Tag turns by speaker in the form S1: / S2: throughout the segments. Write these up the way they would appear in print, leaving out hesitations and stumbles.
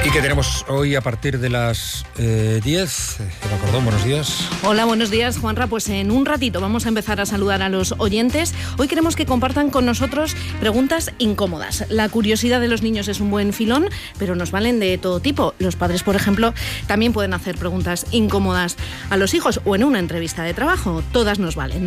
S1: Y que tenemos hoy a partir de las 10. Eva Cordón, buenos días.
S2: Hola, buenos días, Juanra. Pues en un ratito vamos a empezar a saludar a los oyentes. Hoy queremos que compartan con nosotros preguntas incómodas. La curiosidad de los niños es un buen filón, pero nos valen de todo tipo. Los padres, por ejemplo, también pueden hacer preguntas incómodas a los hijos o en una entrevista de trabajo. Todas nos valen.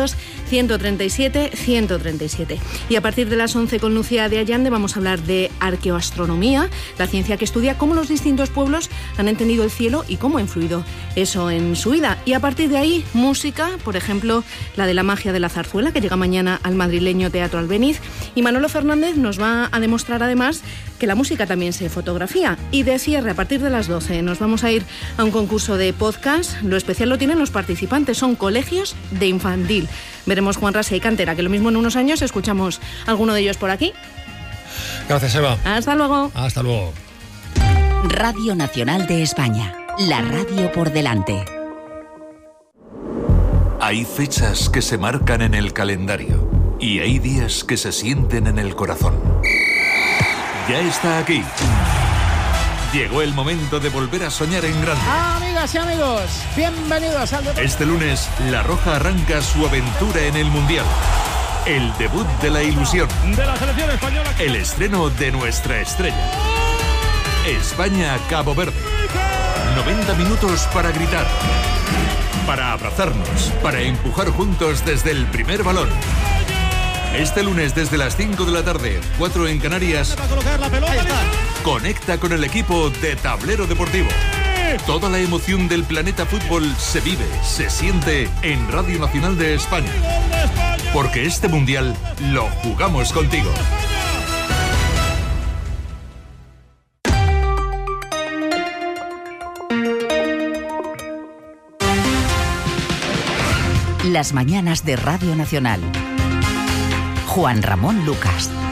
S2: 900-137-137. Y a partir de las 11 con Lucía de Allande vamos a hablar de arqueoastronomía, la ciencia que estudia cómo los distintos pueblos han entendido el cielo y cómo ha influido eso en su vida. Y a partir de ahí, música, por ejemplo, la de la magia de la zarzuela, que llega mañana al madrileño Teatro Albéniz. Y Manolo Fernández nos va a demostrar además que la música también se fotografía. Y de cierre, a partir de las 12, nos vamos a ir a un concurso de podcast. Lo especial lo tienen los participantes, son colegios de infantil. Veremos, Juanra, si hay cantera, que lo mismo en unos años escuchamos alguno de ellos por aquí.
S1: Gracias, Eva.
S2: Hasta luego.
S1: Hasta luego.
S3: Radio Nacional de España, la radio por delante.
S4: Hay fechas que se marcan en el calendario y hay días que se sienten en el corazón. Ya está aquí. Llegó el momento de volver a soñar en grande.
S5: Amigas y amigos, bienvenidos al deporte.
S4: Este lunes, La Roja arranca su aventura en el Mundial. El debut de la ilusión.
S5: De la selección española.
S4: El estreno de nuestra estrella. España-Cabo Verde. 90 minutos para gritar, para abrazarnos, para empujar juntos desde el primer balón. Este lunes desde las 5 de la tarde, 4 en Canarias, conecta con el equipo de Tablero Deportivo. Toda la emoción del planeta fútbol se vive, se siente en Radio Nacional de España. Porque este mundial lo jugamos contigo.
S3: Las mañanas de Radio Nacional. Juan Ramón Lucas.